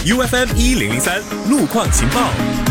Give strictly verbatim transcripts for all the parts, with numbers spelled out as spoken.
U F M 一零零三路况情报。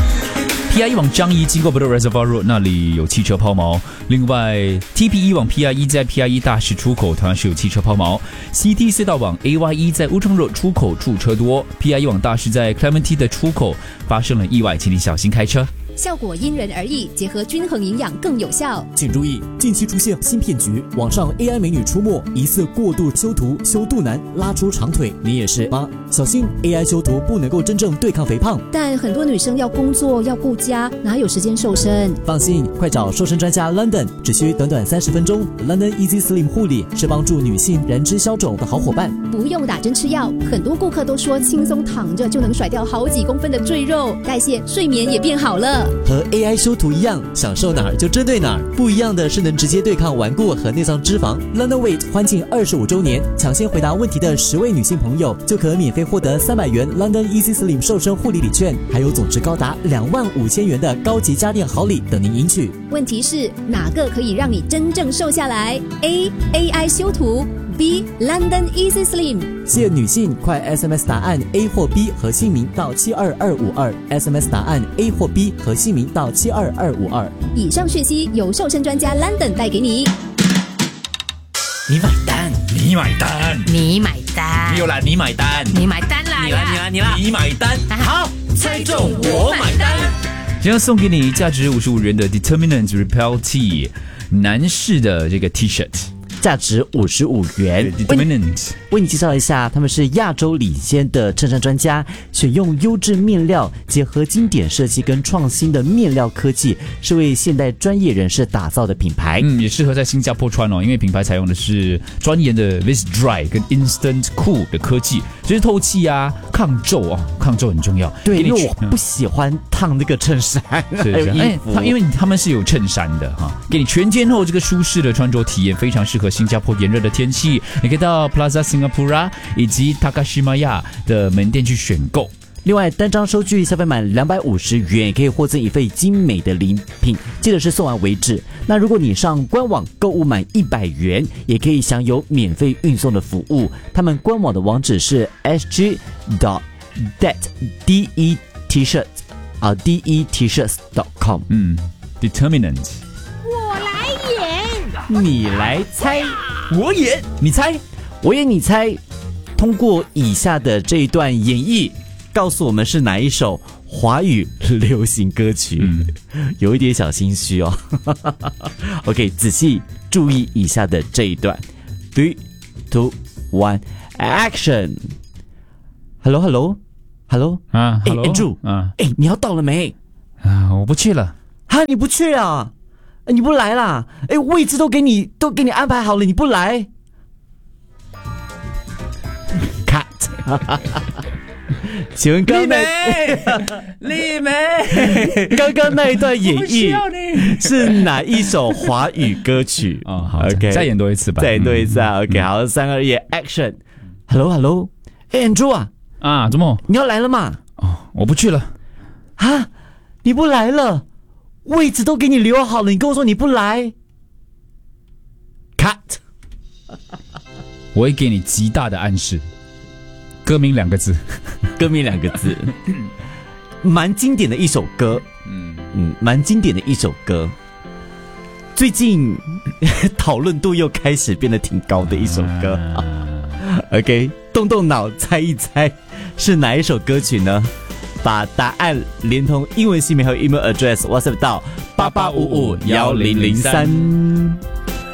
P I 一往樟宜经过 Bedok Reservoir Road 那里有汽车抛锚，另外 T P 一往 P I 一在 P I 一大市出口同样是有汽车抛锚， C T 隧道往 A Y 一在乌城 Road 出口处车多， P I 一往大市在 Clementi 的出口发生了意外，请你小心开车。 效果因人而异，结合均衡营养更有效。 请注意，近期出现新骗局，网上 A I 美女出没，疑似过度修图、修肚腩、拉出长腿，你也是吗？小心 A I 修图不能够真正对抗肥胖。 但很多女生要工作要顾家，哪有时间瘦身？ 放心，快找瘦身专家 London， 只需短短三十分钟。London Easy Slim 护理是帮助女性燃脂消肿的好伙伴， 不用打针吃药。很多顾客都说轻松躺着就能甩掉好几公分的赘肉，代谢、睡眠也变好了。 和 A I 修图一样，享受哪儿就针对哪儿。不一样的是能直接对抗顽固和内脏脂肪。London Weight 欢庆二十五周年，抢先回答问题的十位女性朋友就可免费获得三百元 London Easy Slim 瘦身护理礼券，还有总值高达两万五千元的高级家电好礼等您赢取。 问题是哪个可以让你真正瘦下来 ？A. A I 修图 B. London Easy Slim。 谢女性，快 S M S 答案 A 或 B 和姓名到七二二五二 ，S M S 答案 A 或 B 和姓名到七二二五二。 以上讯息由瘦身专家 London 带给你。 你买单，你买单， 你买单， 没有啦，你买单， 你买单啦， 你来，你来，你来，你买单。 好， 猜中我买单。今天送给你价值五十五元的 Determinant Repel Tee 男士的这个 T-shirt。 价值五十五元。 Determinant 为你介绍一下，他们是亚洲领先的衬衫专家，选用优质面料，结合经典设计跟创新的面料科技，是为现代专业人士打造的品牌。 嗯，也适合在新加坡穿哦，因为品牌采用的是专研的 Vis Dry 跟 Instant Cool 的科技，就是透气啊、抗皱哦，抗皱很重要。 对，因为我不喜欢烫那个衬衫， 是是，哎，因为他们是有衬衫的哈，给你全天候这个舒适的穿着体验，非常适合新加坡炎热的天气。你可以到 Plaza Singapura 以及 Takashimaya 的门店去选购。 另外，单张收据消费满两百五十元，也可以获赠一份精美的礼品，记得是送完为止。那如果你上官网购物满一百元，也可以享有免费运送的服务。他们官网的网址是 s g dot det det啊 det-t-shirts dot com。 嗯 ，Determinant。 我来演， 你来猜， 我演，你猜， 我演，你猜。通过以下的这一段演绎，告诉我们是哪一首华语流行歌曲。嗯，有一点小心虚哦。OK， 仔细注意以下的这一段。Three, two, one, action. Hello, hello, hello. 啊 ，Hello, Andrew. 啊，哎，你要到了没？ 啊，我不去了。 哈，你不去啊？你不来啦？哎，位置都给你都给你安排好了，你不来？ Cut。请问刚刚那丽梅， 刚刚那一段演绎是哪一首华语歌曲？ 哦，好 ，OK， 再演多一次吧， 再演多一次啊 ，OK， 好，三二一 ，Action！Hello Hello， 哎 ，Andrew 啊， 啊，怎么？ 你要来了吗？ 哦，我不去了。 啊，你不来了？位置都给你留好了，你跟我说你不来 ，Cut！ 我会给你极大的暗示。歌名两个字， 歌名两个字，蛮经典的一首歌，嗯嗯，蛮经典的一首歌。最近讨论度又开始变得挺高的一首歌。啊、OK， 动动脑猜一猜是哪一首歌曲呢？把答案连同英文姓名和 email address WhatsApp 到八八五五一零零三。